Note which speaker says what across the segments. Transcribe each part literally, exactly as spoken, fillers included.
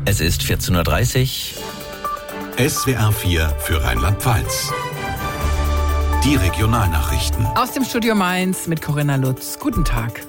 Speaker 1: Es ist vierzehn Uhr dreißig.
Speaker 2: S W R vier für Rheinland-Pfalz. Die Regionalnachrichten.
Speaker 3: Aus dem Studio Mainz mit Corinna Lutz. Guten Tag.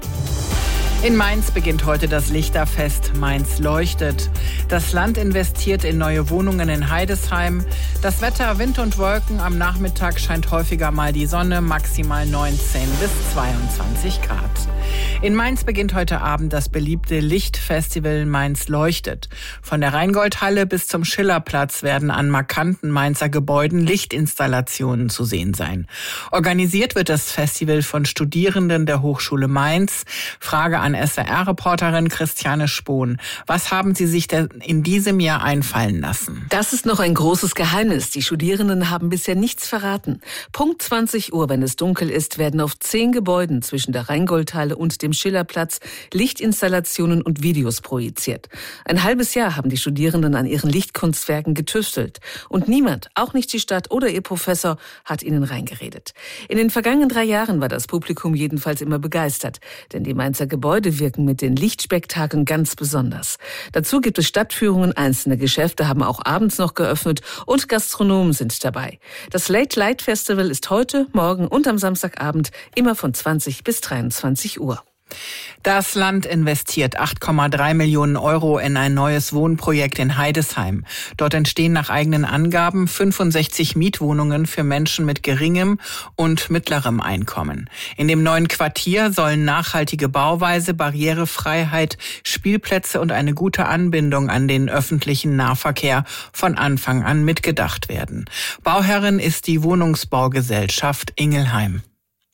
Speaker 3: In Mainz beginnt heute das Lichterfest. Mainz leuchtet. Das Land investiert in neue Wohnungen in Heidesheim. Das Wetter, Wind und Wolken. Am Nachmittag scheint häufiger mal die Sonne. Maximal neunzehn bis zweiundzwanzig Grad. In Mainz beginnt heute Abend das beliebte Lichtfestival Mainz leuchtet. Von der Rheingoldhalle bis zum Schillerplatz werden an markanten Mainzer Gebäuden Lichtinstallationen zu sehen sein. Organisiert wird das Festival von Studierenden der Hochschule Mainz. Frage an S W R-Reporterin Christiane Spohn. Was haben Sie sich denn in diesem Jahr einfallen lassen?
Speaker 4: Das ist noch ein großes Geheimnis. Die Studierenden haben bisher nichts verraten. Punkt zwanzig Uhr, wenn es dunkel ist, werden auf zehn Gebäuden zwischen der Rheingoldhalle und dem Schillerplatz Lichtinstallationen und Videos projiziert. Ein halbes Jahr haben die Studierenden an ihren Lichtkunstwerken getüftelt. Und niemand, auch nicht die Stadt oder ihr Professor, hat ihnen reingeredet. In den vergangenen drei Jahren war das Publikum jedenfalls immer begeistert. Denn die Mainzer Gebäude wirken mit den Lichtspektakeln ganz besonders. Dazu gibt es Stadtführungen, einzelne Geschäfte haben auch abends noch geöffnet und Gastronomen sind dabei. Das Late Light Festival ist heute, morgen und am Samstagabend immer von zwanzig bis dreiundzwanzig Uhr.
Speaker 3: Das Land investiert acht Komma drei Millionen Euro in ein neues Wohnprojekt in Heidesheim. Dort entstehen nach eigenen Angaben fünfundsechzig Mietwohnungen für Menschen mit geringem und mittlerem Einkommen. In dem neuen Quartier sollen nachhaltige Bauweise, Barrierefreiheit, Spielplätze und eine gute Anbindung an den öffentlichen Nahverkehr von Anfang an mitgedacht werden. Bauherrin ist die Wohnungsbaugesellschaft Ingelheim.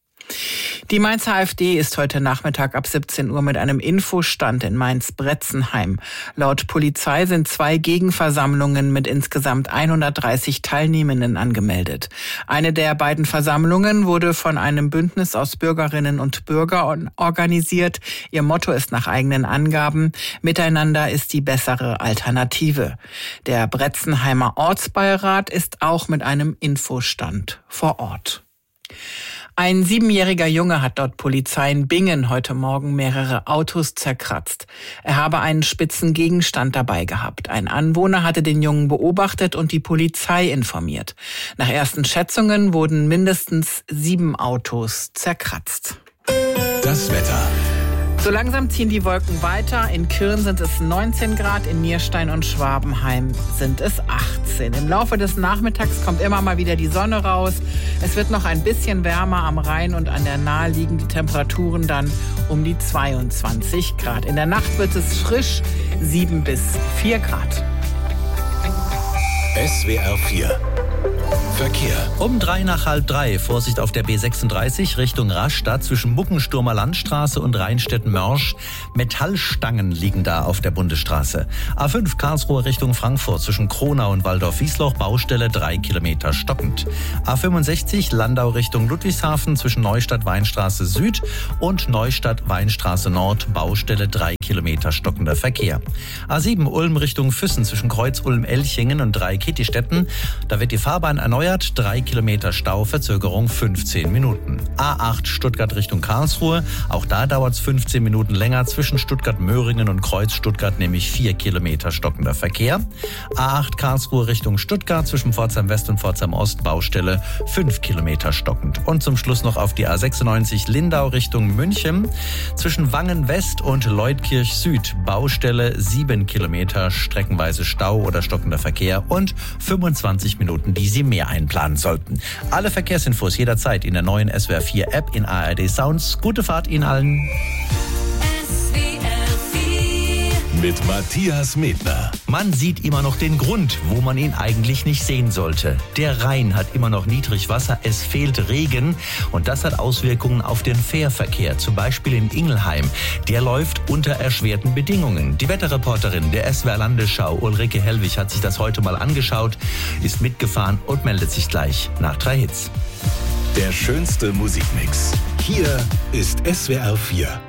Speaker 3: Die Mainzer AfD ist heute Nachmittag ab siebzehn Uhr mit einem Infostand in Mainz-Bretzenheim. Laut Polizei sind zwei Gegenversammlungen mit insgesamt hundertdreißig Teilnehmenden angemeldet. Eine der beiden Versammlungen wurde von einem Bündnis aus Bürgerinnen und Bürgern organisiert. Ihr Motto ist nach eigenen Angaben: Miteinander ist die bessere Alternative. Der Bretzenheimer Ortsbeirat ist auch mit einem Infostand vor Ort. Ein siebenjähriger Junge hat laut Polizei in Bingen heute Morgen mehrere Autos zerkratzt. Er habe einen spitzen Gegenstand dabei gehabt. Ein Anwohner hatte den Jungen beobachtet und die Polizei informiert. Nach ersten Schätzungen wurden mindestens sieben Autos zerkratzt.
Speaker 2: Das Wetter.
Speaker 3: So langsam ziehen die Wolken weiter. In Kirn sind es neunzehn Grad, in Nierstein und Schwabenheim sind es achtzehn. Im Laufe des Nachmittags kommt immer mal wieder die Sonne raus. Es wird noch ein bisschen wärmer am Rhein und an der Nahe liegen die Temperaturen dann um die zweiundzwanzig Grad. In der Nacht wird es frisch, sieben bis vier Grad.
Speaker 2: S W R vier. Verkehr.
Speaker 1: Um drei nach halb drei. Vorsicht auf der B sechsunddreißig Richtung Rastatt zwischen Muckensturmer Landstraße und Rheinstetten-Mörsch. Metallstangen liegen da auf der Bundesstraße. A fünf Karlsruhe Richtung Frankfurt zwischen Kronau und Waldorf-Wiesloch. Baustelle drei Kilometer stockend. A fünfundsechzig Landau Richtung Ludwigshafen zwischen Neustadt-Weinstraße Süd und Neustadt-Weinstraße Nord. Baustelle drei Kilometer stockender Verkehr. A sieben Ulm Richtung Füssen zwischen Kreuz-Ulm-Elchingen und Drei-Kittistetten. Da wird die Fahrbahn erneuert, drei Kilometer Stau, Verzögerung fünfzehn Minuten. A acht Stuttgart Richtung Karlsruhe, auch da dauert es fünfzehn Minuten länger, zwischen Stuttgart-Möhringen und Kreuz-Stuttgart nämlich vier Kilometer stockender Verkehr. A acht Karlsruhe Richtung Stuttgart, zwischen Pforzheim West und Pforzheim Ost, Baustelle fünf Kilometer stockend. Und zum Schluss noch auf die A sechsundneunzig Lindau Richtung München, zwischen Wangen West und Leutkirch Süd, Baustelle sieben Kilometer, streckenweise Stau oder stockender Verkehr und fünfundzwanzig Minuten, die Sie mehr einplanen sollten. Alle Verkehrsinfos jederzeit in der neuen S W R vier App in A R D Sounds. Gute Fahrt Ihnen allen.
Speaker 5: S W R vier
Speaker 2: Mit Matthias Medner.
Speaker 1: Man sieht immer noch den Grund, wo man ihn eigentlich nicht sehen sollte. Der Rhein hat immer noch Niedrigwasser, es fehlt Regen und das hat Auswirkungen auf den Fährverkehr, zum Beispiel in Ingelheim. Der läuft unter erschwerten Bedingungen. Die Wetterreporterin der S W R Landesschau, Ulrike Hellwig, hat sich das heute mal angeschaut, ist mitgefahren und meldet sich gleich nach drei Hits.
Speaker 2: Der schönste Musikmix. Hier ist S W R vier.